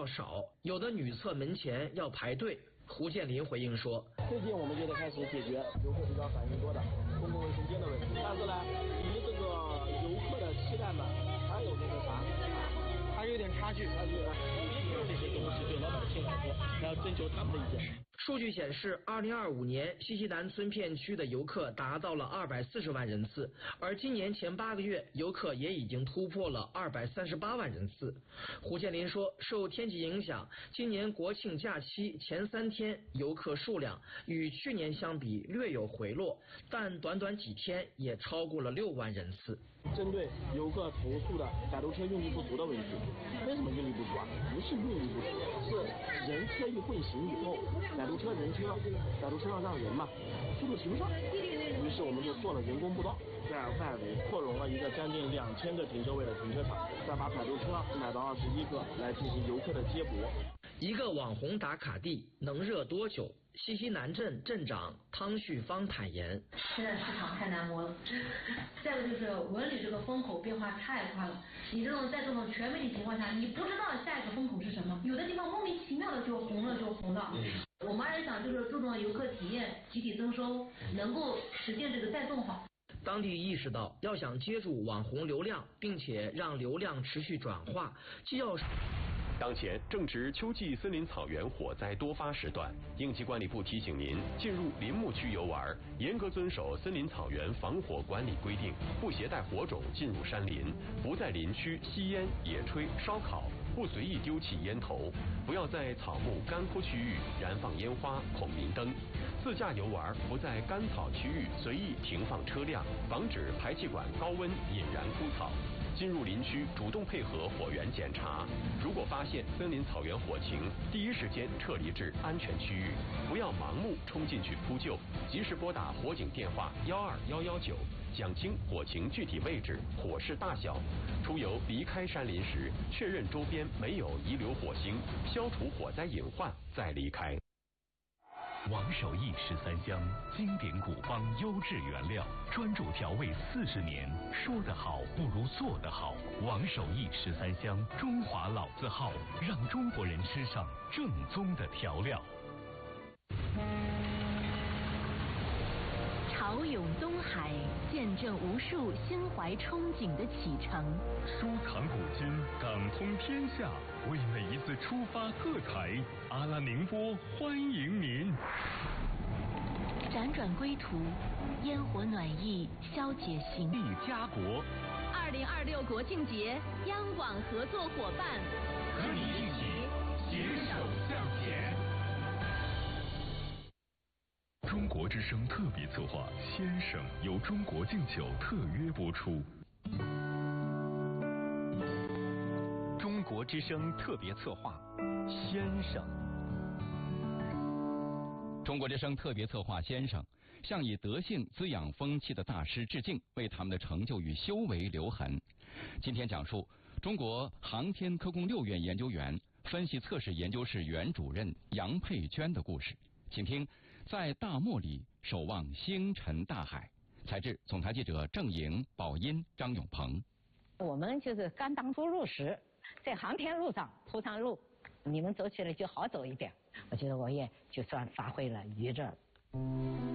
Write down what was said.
较少，有的女厕门前要排队。胡建林回应说， 最近我们就得开始解决游客比较反映多的公共卫生间的问题，但是呢，离这个游客的期待呢，还有那个啥，还有点差距。这些东西对老百姓来说，还要征求他们的意见。 数据显示，2025年西溪南村片区的游客达到了240万人次，而今年前8个月，游客也已经突破了238万人次。胡建林说，受天气影响，今年国庆假期前3天游客数量与去年相比略有回落，但短短几天也超过了6万人次。 针对游客投诉的摆渡车用力不足的问题，为什么用力不足啊？不是用力不足，是人车一混行以后，摆渡车人车，摆渡车上让人嘛，速度提不上，于是我们就做了人工步道，在外围扩容了一个将近2000个停车位的停车场，再把摆渡车买到21个来进行游客的接驳。 一个网红打卡地能热多久？西溪南镇镇长汤旭芳坦言， 现在市场太难摸了，再一个就是文旅这个风口变化太快了，你在这种全媒体情况下，你不知道下一个风口是什么，有的地方莫名其妙的就红了就红了。我们还是想就是注重游客体验，集体增收，能够实现这个再动好。 当地意识到，要想接住网红流量，并且让流量持续转化，既要当前正值秋季森林草原火灾多发时段，应急管理部提醒您，进入林木区游玩，严格遵守森林草原防火管理规定，不携带火种进入山林，不在林区吸烟、野炊、烧烤，不随意丢弃烟头，不要在草木干枯区域燃放烟花、孔明灯。自驾游玩，不在干草区域随意停放车辆，防止排气管高温引燃枯草。进入林区，主动配合火源检查。如果发现森林草原火情，第一时间撤离至安全区域，不要盲目冲进去扑救，及时拨打火警电话12119，讲清火情具体位置、火势大小。出游离开山林时，确认周边没有遗留火星，消除火灾隐患，再离开。 王守义13香，经典古方，优质原料，专注调味40年。说得好不如做得好。王守义13香，中华老字号，让中国人吃上正宗的调料。 潮涌东海，见证无数心怀憧憬的启程。 收藏古今，感通天下，为每一次出发喝彩。阿拉宁波欢迎您。 辗转归途，烟火暖意，消解行忆家国。 2026国庆节，央广合作伙伴， 和你一起携手向前。中国之声特别策划《先生》由中国敬酒特约播出。 中国之声特别策划《先生》。中国之声特别策划《先生》向以德性滋养风气的大师致敬，为他们的成就与修为留痕。今天讲述中国航天科工6院研究员、分析测试研究室原主任杨佩娟的故事。请听在大漠里守望星辰大海。采制总台记者郑莹、宝音、张永鹏。 我们就是刚当初入时，在航天路上铺上路，你们走起来就好走一点。我觉得我也就算发挥了余热。